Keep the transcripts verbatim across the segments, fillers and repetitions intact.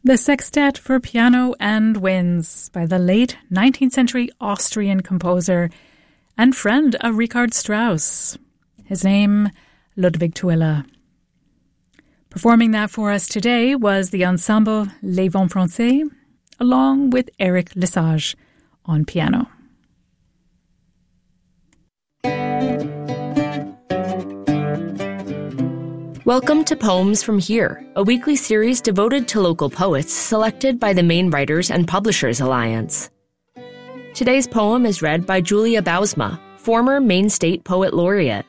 The Sextet for Piano and Winds by the late nineteenth century Austrian composer and friend of Richard Strauss. His name, Ludwig Tüller. Performing that for us today was the ensemble Les Vents Français, along with Eric Lesage on piano. Welcome to Poems from Here, a weekly series devoted to local poets selected by the Maine Writers and Publishers Alliance. Today's poem is read by Julia Bousma, former Maine State Poet Laureate.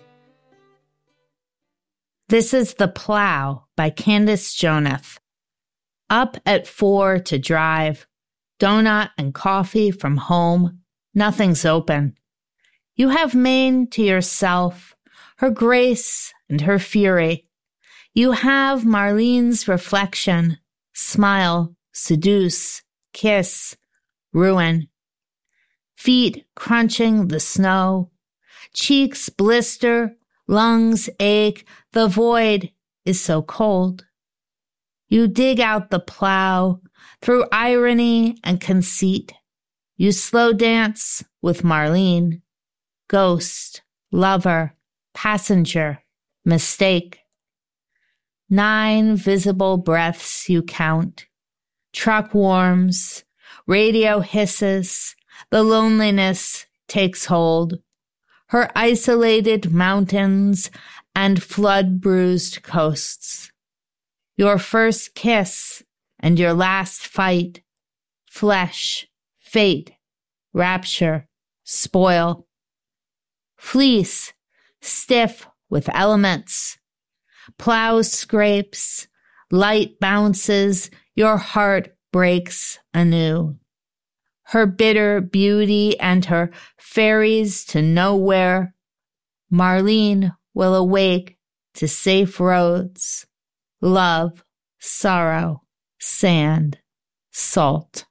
This is The Plow by Candace Jonath. Up at four to drive, donut and coffee from home, nothing's open. You have Maine to yourself, her grace and her fury. You have Marlene's reflection, smile, seduce, kiss, ruin. Feet crunching the snow, cheeks blister, lungs ache, the void is so cold. You dig out the plow through irony and conceit. You slow dance with Marlene, ghost, lover, passenger, mistake. Nine visible breaths you count. Truck warms, radio hisses, the loneliness takes hold. Her isolated mountains and flood-bruised coasts. Your first kiss and your last fight. Flesh, fate, rapture, spoil. Fleece, stiff with elements. Plow scrapes, light bounces, your heart breaks anew. Her bitter beauty and her ferries to nowhere. Marlene will awake to safe roads, love, sorrow, sand, salt.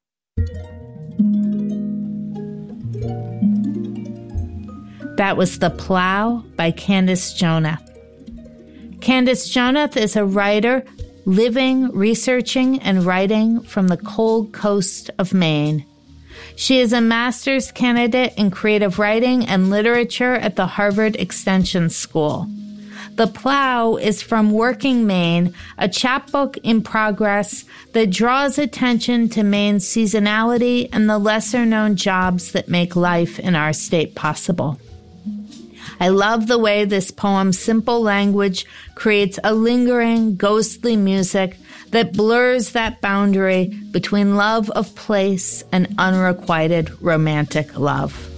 That was The Plow by Candace Jonath. Candace Jonath is a writer living, researching, and writing from the cold coast of Maine. She is a master's candidate in creative writing and literature at the Harvard Extension School. The Plow is from Working Maine, a chapbook in progress that draws attention to Maine's seasonality and the lesser-known jobs that make life in our state possible. I love the way this poem's simple language creates a lingering, ghostly music that blurs that boundary between love of place and unrequited romantic love.